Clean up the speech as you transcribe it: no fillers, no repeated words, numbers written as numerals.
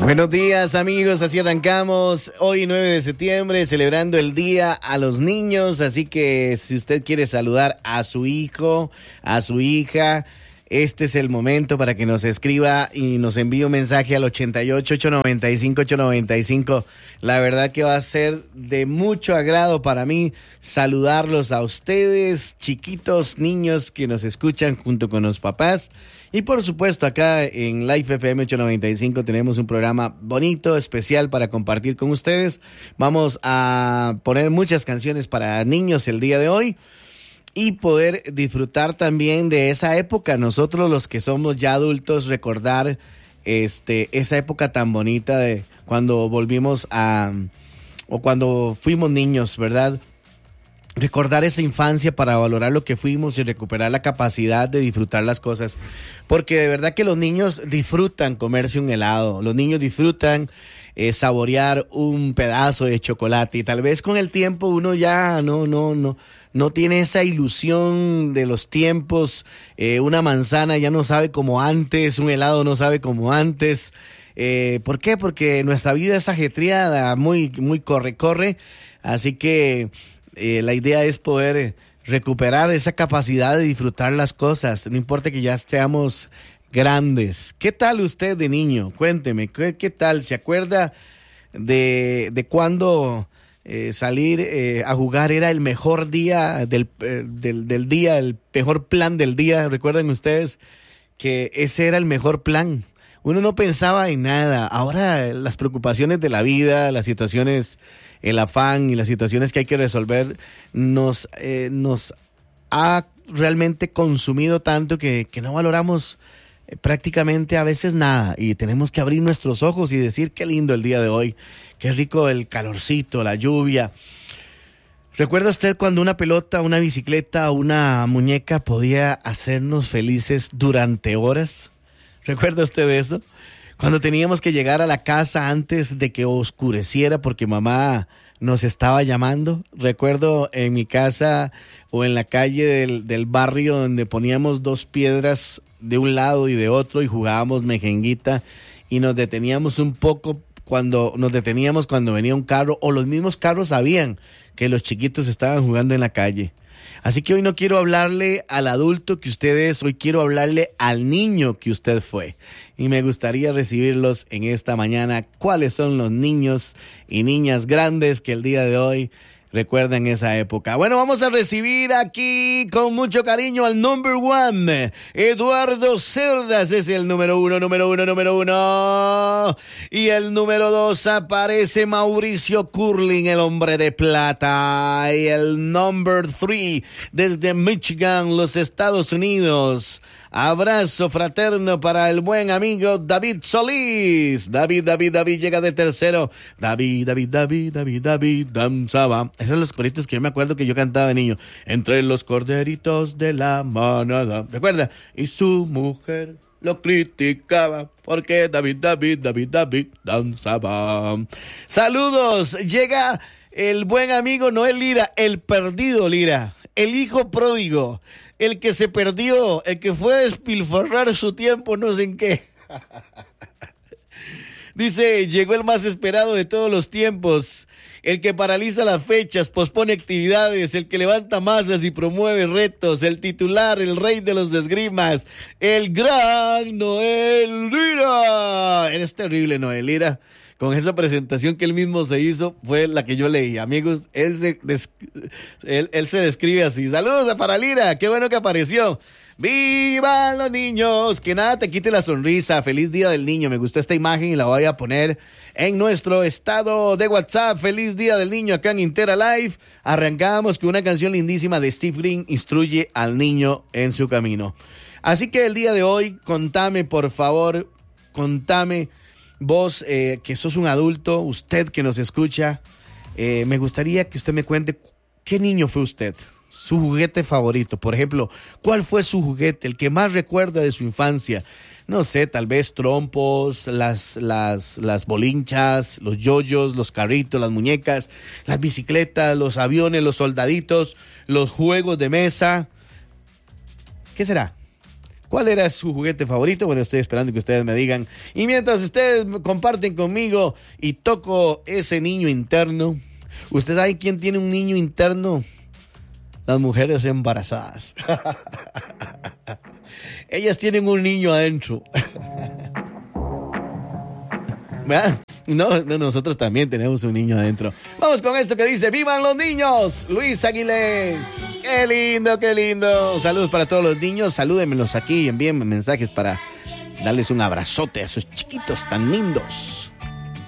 Buenos días amigos, así arrancamos hoy 9 de septiembre celebrando el Día a los Niños, así que si usted quiere saludar a su hijo, a su hija, este es el momento para que nos escriba y nos envíe un mensaje al 88-895-895. La verdad que va a ser de mucho agrado para mí saludarlos a ustedes, chiquitos, niños que nos escuchan junto con los papás. Y por supuesto acá en Life FM 895 tenemos un programa bonito, especial para compartir con ustedes. Vamos a poner muchas canciones para niños el día de hoy y poder disfrutar también de esa época. Nosotros los que somos ya adultos, recordar esa época tan bonita de cuando volvimos o cuando fuimos niños, ¿verdad? Recordar esa infancia para valorar lo que fuimos y recuperar la capacidad de disfrutar las cosas. Porque de verdad que los niños disfrutan comerse un helado, los niños disfrutan saborear un pedazo de chocolate y tal vez con el tiempo uno ya no tiene esa ilusión de los tiempos. Una manzana ya no sabe como antes, un helado no sabe como antes. ¿Por qué? Porque nuestra vida es ajetreada, muy corre. Así que la idea es poder recuperar esa capacidad de disfrutar las cosas, no importa que ya estemos grandes. ¿Qué tal usted de niño? Cuénteme, ¿qué tal? ¿Se acuerda de cuando salir a jugar era el mejor día del día, el mejor plan del día? ¿Recuerdan ustedes que ese era el mejor plan? Uno no pensaba en nada. Ahora las preocupaciones de la vida, las situaciones, el afán y las situaciones que hay que resolver nos ha realmente consumido tanto que no valoramos prácticamente a veces nada. Y tenemos que abrir nuestros ojos y decir qué lindo el día de hoy, qué rico el calorcito, la lluvia. ¿Recuerda usted cuando una pelota, una bicicleta, una muñeca podía hacernos felices durante horas? ¿Recuerda usted eso? Cuando teníamos que llegar a la casa antes de que oscureciera porque mamá nos estaba llamando. Recuerdo en mi casa o en la calle del barrio donde poníamos dos piedras de un lado y de otro y jugábamos mejenguita y nos deteníamos un poco cuando venía un carro o los mismos carros sabían que los chiquitos estaban jugando en la calle. Así que hoy no quiero hablarle al adulto que usted es, hoy quiero hablarle al niño que usted fue. Y me gustaría recibirlos en esta mañana. ¿Cuáles son los niños y niñas grandes que el día de hoy recuerdan esa época? Bueno, vamos a recibir aquí con mucho cariño al number one. Eduardo Cerdas es el número uno. Y el número 2 aparece Mauricio Curling, el hombre de plata. Y el number 3 desde Michigan, los Estados Unidos. Abrazo fraterno para el buen amigo David Solís. David llega de tercero. David, danzaba. Esos son los coritos que yo me acuerdo que yo cantaba de niño. Entre los corderitos de la manada. ¿Recuerda? Y su mujer lo criticaba porque David danzaba. Saludos. Llega el buen amigo Noel Lira, el perdido Lira, el hijo pródigo. El que se perdió, el que fue a despilfarrar su tiempo, no sé en qué. Dice, llegó el más esperado de todos los tiempos, el que paraliza las fechas, pospone actividades, el que levanta masas y promueve retos, el titular, el rey de los esgrimas, el gran Noel Lira. Eres terrible, Noel Lira. Con esa presentación que él mismo se hizo, fue la que yo leí. Amigos, él se describe así. Saludos para Lira, qué bueno que apareció. ¡Vivan los niños! Que nada te quite la sonrisa. Feliz Día del Niño. Me gustó esta imagen y la voy a poner en nuestro estado de WhatsApp. Feliz Día del Niño acá en Intera Live. Arrancamos con una canción lindísima de Steve Green, Instruye al niño en su camino. Así que el día de hoy, contame, por favor, vos que sos un adulto, usted que nos escucha, me gustaría que usted me cuente qué niño fue usted, su juguete favorito. Por ejemplo, ¿cuál fue su juguete, el que más recuerda de su infancia? No sé, tal vez trompos, las bolinchas, los yoyos, los carritos, las muñecas, las bicicletas, los aviones, los soldaditos, los juegos de mesa. ¿Qué será? ¿Cuál era su juguete favorito? Bueno, estoy esperando que ustedes me digan. Y mientras ustedes comparten conmigo y toco ese niño interno, ¿usted sabe quién tiene un niño interno? Las mujeres embarazadas. Ellas tienen un niño adentro. ¿Verdad? No, nosotros también tenemos un niño adentro. Vamos con esto que dice: ¡Vivan los niños! Luis Aguilé. ¡Qué lindo, qué lindo! Saludos para todos los niños. Salúdenmelos aquí y envíenme mensajes para darles un abrazote a esos chiquitos tan lindos.